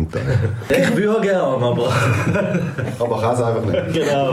momentan. Ich würde gerne, aber kann es einfach nicht. Genau.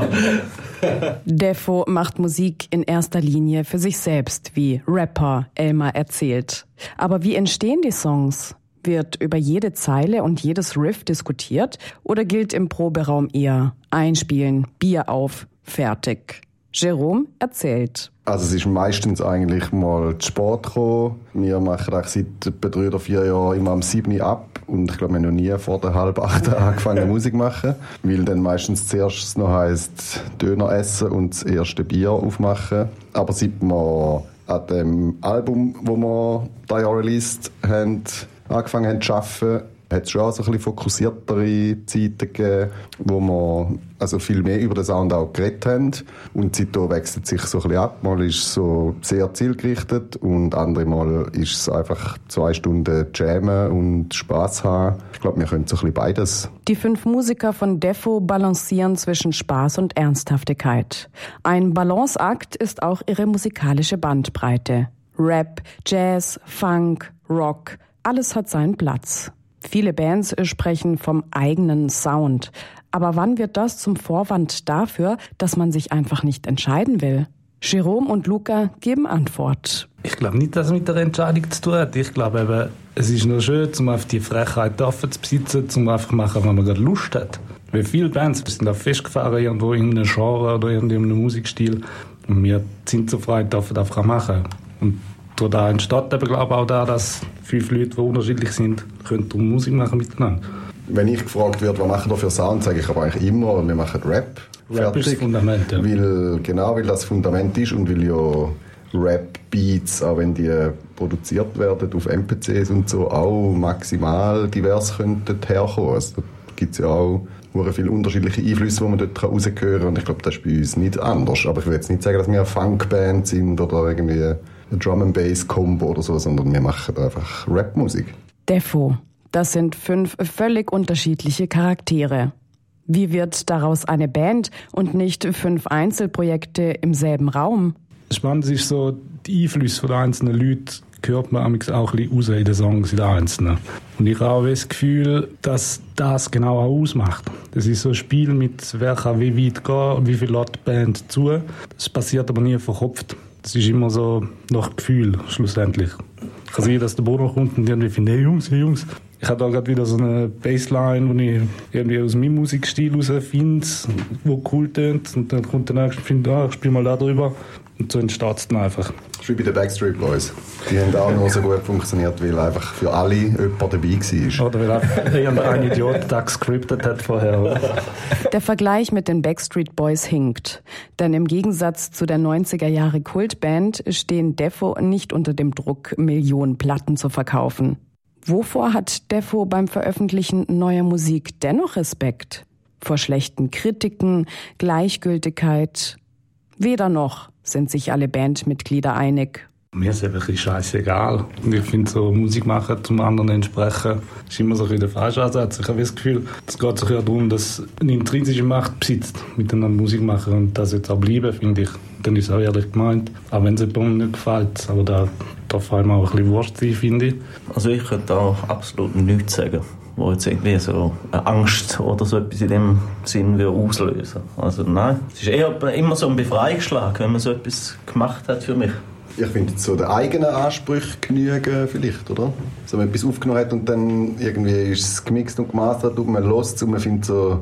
Defo macht Musik in erster Linie für sich selbst, wie Rapper Elmar erzählt. Aber wie entstehen die Songs? Wird über jede Zeile und jedes Riff diskutiert oder gilt im Proberaum eher einspielen, Bier auf, fertig? Jerome erzählt. Also es ist meistens eigentlich mal zu spät gekommen. Wir machen eigentlich seit etwa 3 oder 4 Jahren immer am 7 ab. Und ich glaube, wir haben noch nie vor der 7:30 angefangen Musik zu machen. Weil dann meistens zuerst noch heisst Döner essen und das erste Bier aufmachen. Aber seit wir an dem Album, das wir dieses Jahr released haben, angefangen haben zu arbeiten, hat es schon so ein bisschen fokussiertere Zeiten gegeben, wo wir also viel mehr über den Sound auch geredet haben. Und seitdem wechselt sich so ein bisschen ab. Mal ist es so sehr zielgerichtet und andere Mal ist es einfach 2 Stunden jammen und Spass haben. Ich glaube, wir können so ein bisschen beides. Die 5 Musiker von Defo balancieren zwischen Spaß und Ernsthaftigkeit. Ein Balanceakt ist auch ihre musikalische Bandbreite. Rap, Jazz, Funk, Rock, alles hat seinen Platz. Viele Bands sprechen vom eigenen Sound. Aber wann wird das zum Vorwand dafür, dass man sich einfach nicht entscheiden will? Jerome und Luca geben Antwort. Ich glaube nicht, dass es mit der Entscheidung zu tun hat. Ich glaube eben, es ist nur schön, um auf die Frechheit zu besitzen, um einfach zu machen, wenn man gerade Lust hat. Weil viele Bands sind auch festgefahren irgendwo in einem Genre oder in einem Musikstil. Und wir sind so frei, dürfen einfach machen. Und da entsteht eben, glaube ich, auch da, dass 5 Leute, die unterschiedlich sind, können Musik machen miteinander. Wenn ich gefragt werde, was machen wir für Sound, sage ich aber eigentlich immer, wir machen Rap. Rap ist das Fundament, ja. Weil das Fundament ist und weil ja Rap-Beats, auch wenn die produziert werden auf MPCs und so, auch maximal divers könnten herkommen. Also, da gibt es ja auch viele unterschiedliche Einflüsse, die man dort raushören kann. Und ich glaube, das ist bei uns nicht anders. Aber ich will jetzt nicht sagen, dass wir eine Funkband sind oder irgendwie eine Drum-and-Bass-Combo oder so, sondern wir machen einfach Rap-Musik. Defo, das sind 5 völlig unterschiedliche Charaktere. Wie wird daraus eine Band und nicht 5 Einzelprojekte im selben Raum? Spannend ist so, die Einflüsse der einzelnen Leute hört man auch ein bisschen raus in den Songs, in den Einzelnen. Und ich habe auch das Gefühl, dass das genau auch ausmacht. Das ist so ein Spiel mit, wer kann wie weit gehen, wie viel lässt die Band zu. Das passiert aber nie verkopft. Das ist immer so nach Gefühl, schlussendlich. Ich kann sehen, dass der Bruder kommt und irgendwie findet, hey Jungs. Ich habe da gerade wieder so eine Bassline, die ich irgendwie aus meinem Musikstil heraus finde, die cool tönt. Und dann kommt der nächste und findet, ich spiele mal da drüber. Und so entsteht es dann einfach. Das ist wie bei den Backstreet Boys. Die haben auch nur so gut funktioniert, weil einfach für alle jemand dabei war. Oder weil einfach irgendein Idiot das gescriptet hat vorher. Der Vergleich mit den Backstreet Boys hinkt. Denn im Gegensatz zu der 90er-Jahre Kultband stehen Defo nicht unter dem Druck, Millionen Platten zu verkaufen. Wovor hat Defo beim Veröffentlichen neuer Musik dennoch Respekt? Vor schlechten Kritiken, Gleichgültigkeit? Weder noch sind sich alle Bandmitglieder einig. Mir ist es einfach scheißegal. Und ich finde, so Musik machen, zum anderen entsprechen, ist immer so ein bisschen der falsche Ansatz. Ich habe das Gefühl, es geht sich ja darum, dass eine intrinsische Macht besitzt, miteinander Musik machen und das jetzt auch bleiben, finde ich. Dann ist es auch ehrlich gemeint, auch wenn es jemandem nicht gefällt. Aber da darf einem auch ein bisschen wurscht sein, finde ich. Also ich könnte auch absolut nichts sagen, wo jetzt irgendwie so eine Angst oder so etwas in dem Sinn auslösen. Also nein, es ist eher immer so ein Befreiungsschlag, wenn man so etwas gemacht hat für mich. Ich finde so den eigenen Ansprüchen genügen vielleicht, oder? So, wenn man etwas aufgenommen hat und dann irgendwie ist es gemixt und gemastert und man hört es und man findet so,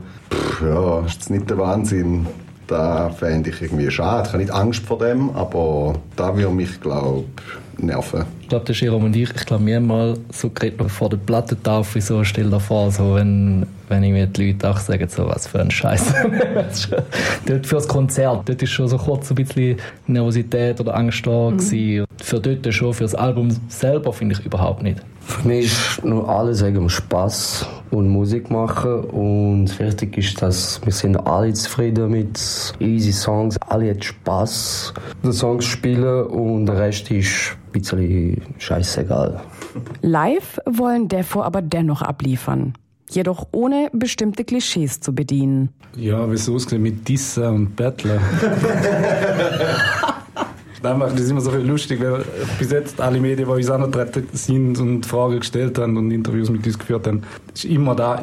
ja, ist das nicht der Wahnsinn. Da fände ich irgendwie schade. Ich habe nicht Angst vor dem, aber da würde mich, glaube ich, nerven. Ich glaube, der Jerome und ich glaube, wir haben mal so geredet vor der Plattentaufe, so stell dir vor, so, wenn mir die Leute auch sagen, so, was für ein Scheiß. Dort für das Konzert, dort ist schon so kurz ein bisschen Nervosität oder Angst da gewesen. Für dort schon, für das Album selber finde ich überhaupt nicht. Für mich ist nur alles um Spass und Musik machen und wichtig ist, dass wir sind alle zufrieden mit easy Songs, alle haben Spass, die Songs spielen und der Rest ist ein bisschen scheißegal. Live wollen Defo aber dennoch abliefern. Jedoch ohne bestimmte Klischees zu bedienen. Ja, wie es aussieht mit Dissen und Battlen. Dann macht das immer so viel lustig, weil bis jetzt alle Medien, die uns angetreten sind und Fragen gestellt haben und Interviews mit uns geführt haben, ist immer da